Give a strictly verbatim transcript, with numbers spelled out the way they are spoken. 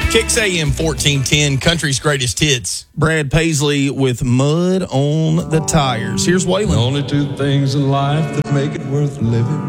Kicks A M fourteen ten, country's greatest hits. Brad Paisley with Mud on the Tires. Here's Waylon. Only two things in life that make it worth living: